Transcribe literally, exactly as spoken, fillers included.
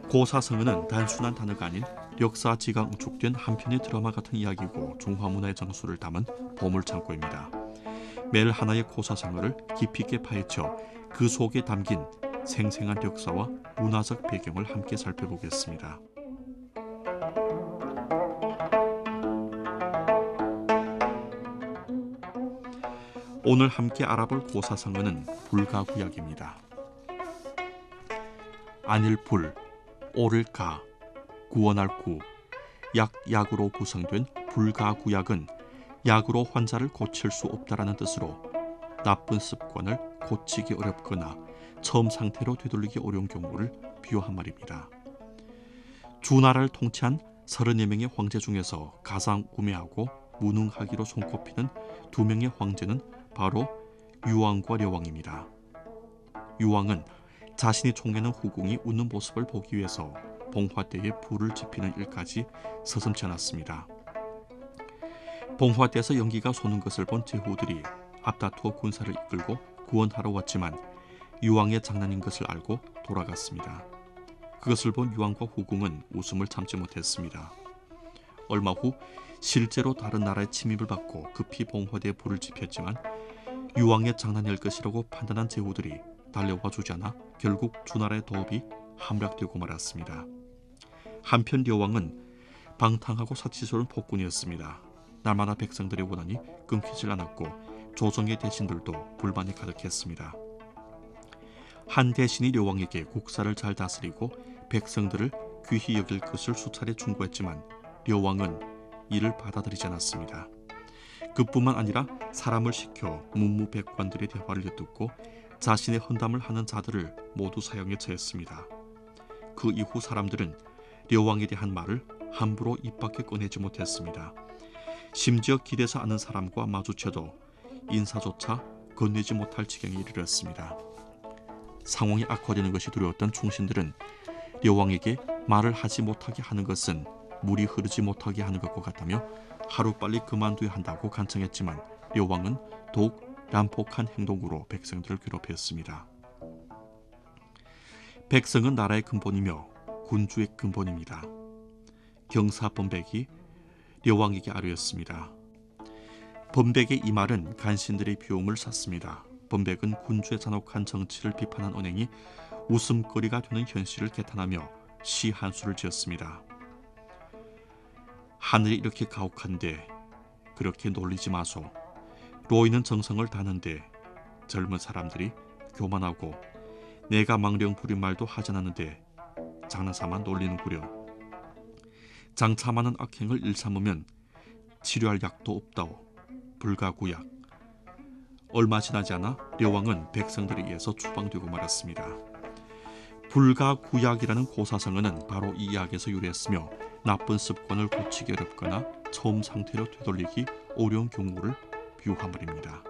고사성어는 단순한 단어가 아닌 역사지가 응축된 한편의 드라마 같은 이야기고 중화문화의 정수를 담은 보물창고입니다. 매일 하나의 고사성어를 깊이 있게 파헤쳐 그 속에 담긴 생생한 역사와 문화적 배경을 함께 살펴보겠습니다. 오늘 함께 알아볼 고사성어는 불가구약입니다. 안일불, 오를가, 구원할 구, 약, 약으로 구성된 불가구약은 약으로 환자를 고칠 수 없다라는 뜻으로 나쁜 습관을 고치기 어렵거나 처음 상태로 되돌리기 어려운 경우를 비유한 말입니다. 주나라를 통치한 서른네 명의 황제 중에서 가장 우매하고 무능하기로 손꼽히는 두 명의 황제는 바로 유왕과 려왕입니다. 유왕은 자신이 총애하는 후궁이 웃는 모습을 보기 위해서 봉화대에 불을 지피는 일까지 서슴지 않았습니다. 봉화대에서 연기가 솟는 것을 본 제후들이 앞다투어 군사를 이끌고 구원하러 왔지만 유왕의 장난인 것을 알고 돌아갔습니다. 그것을 본 유왕과 후궁은 웃음을 참지 못했습니다. 얼마 후 실제로 다른 나라의 침입을 받고 급히 봉화대에 불을 지폈지만 유왕의 장난일 것이라고 판단한 제후들이 달려와 주지 않아 결국 주나라의 도읍이 함락되고 말았습니다. 한편 려왕은 방탕하고 사치스러운 폭군이었습니다. 날마다 백성들의 원한이 끊기질 않았고 조정의 대신들도 불만이 가득했습니다. 한 대신이 려왕에게 국사를 잘 다스리고 백성들을 귀히 여길 것을 수차례 충고했지만 려왕은 이를 받아들이지 않았습니다. 그뿐만 아니라 사람을 시켜 문무백관들의 대화를 엿듣고 자신의 헌담을 하는 자들을 모두 사형에 처했습니다. 그 이후 사람들은 려왕에 대한 말을 함부로 입 밖에 꺼내지 못했습니다. 심지어 길에서 아는 사람과 마주쳐도 인사조차 건네지 못할 지경에 이르렀습니다. 상황이 악화되는 것이 두려웠던 충신들은 려왕에게 말을 하지 못하게 하는 것은 물이 흐르지 못하게 하는 것과 같다며 하루빨리 그만둬야 한다고 간청했지만 려왕은 더욱 난폭한 행동으로 백성들을 괴롭혔습니다. 백성은 나라의 근본이며 군주의 근본입니다. 경사 범백이 려왕에게 아뢰었습니다. 범백의 이 말은 간신들의 비용을 샀습니다. 범백은 군주의 잔혹한 정치를 비판한 언행이 웃음거리가 되는 현실을 개탄하며 시 한 수를 지었습니다. 하늘이 이렇게 가혹한데 그렇게 놀리지 마소. 로이는 정성을 다하는데 젊은 사람들이 교만하고 내가 망령 부린 말도 하지 않았는데 장난삼아 놀리는구려. 장차 많은 악행을 일삼으면 치료할 약도 없다오. 불가구약. 얼마 지나지 않아 려왕은 백성들에 의해서 추방되고 말았습니다. 불가구약이라는 고사성어는 바로 이 이야기에서 유래했으며 나쁜 습관을 고치기 어렵거나 처음 상태로 되돌리기 어려운 경우를 비유한 말입니다.